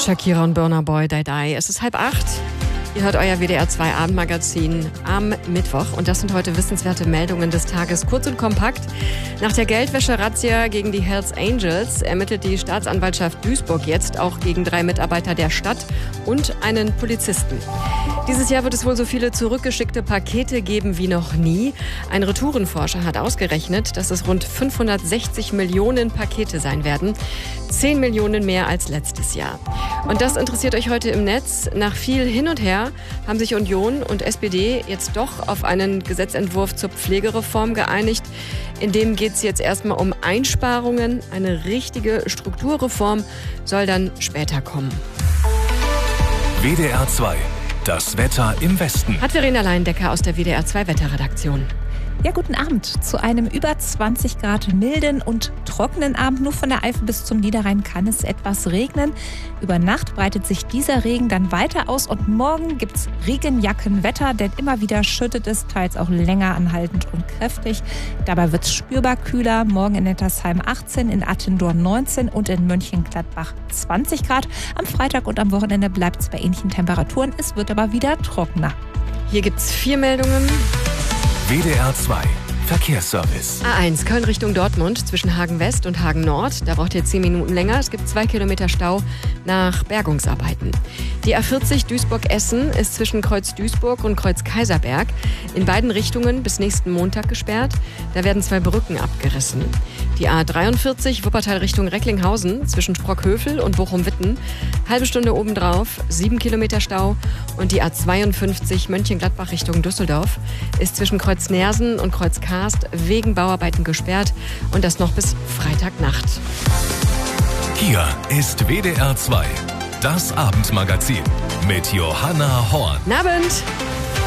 Shakira und Burna Boy, Die Die. Es ist 7:30. Ihr hört euer WDR 2 Abendmagazin am Mittwoch. Und das sind heute wissenswerte Meldungen des Tages. Kurz und kompakt. Nach der Geldwäsche-Razzia gegen die Hells Angels ermittelt die Staatsanwaltschaft Duisburg jetzt auch gegen 3 Mitarbeiter der Stadt und einen Polizisten. Dieses Jahr wird es wohl so viele zurückgeschickte Pakete geben wie noch nie. Ein Retourenforscher hat ausgerechnet, dass es rund 560 Millionen Pakete sein werden. 10 Millionen mehr als letztes Jahr. Und das interessiert euch heute im Netz. Nach viel Hin und Her haben sich Union und SPD jetzt doch auf einen Gesetzentwurf zur Pflegereform geeinigt. In dem geht es jetzt erstmal um Einsparungen. Eine richtige Strukturreform soll dann später kommen. WDR 2. Das Wetter im Westen. Hat Verena Leindecker aus der WDR 2 Wetterredaktion. Ja, guten Abend. Zu einem über 20 Grad milden und trockenen Abend. Nur von der Eifel bis zum Niederrhein kann es etwas regnen. Über Nacht breitet sich dieser Regen dann weiter aus und morgen gibt's Regenjackenwetter, denn immer wieder schüttet es, teils auch länger anhaltend und kräftig. Dabei wird's spürbar kühler. Morgen in Nettersheim 18, in Attendorn 19 und in Mönchengladbach 20 Grad. Am Freitag und am Wochenende bleibt's bei ähnlichen Temperaturen. Es wird aber wieder trockener. Hier gibt's 4 Meldungen. WDR 2 Verkehrsservice. A1 Köln Richtung Dortmund zwischen Hagen West und Hagen Nord. Da braucht ihr 10 Minuten länger. Es gibt 2 Kilometer Stau nach Bergungsarbeiten. Die A40 Duisburg-Essen ist zwischen Kreuz Duisburg und Kreuz Kaiserberg in beiden Richtungen bis nächsten Montag gesperrt. Da werden 2 Brücken abgerissen. Die A43 Wuppertal Richtung Recklinghausen zwischen Sprockhövel und Bochum-Witten. Halbe Stunde obendrauf, 7 Kilometer Stau. Und die A52 Mönchengladbach Richtung Düsseldorf ist zwischen Kreuz Nersen und Kreuz Karst wegen Bauarbeiten gesperrt. Und das noch bis Freitagnacht. Hier ist WDR 2. Das Abendmagazin mit Johanna Horn. Guten Abend!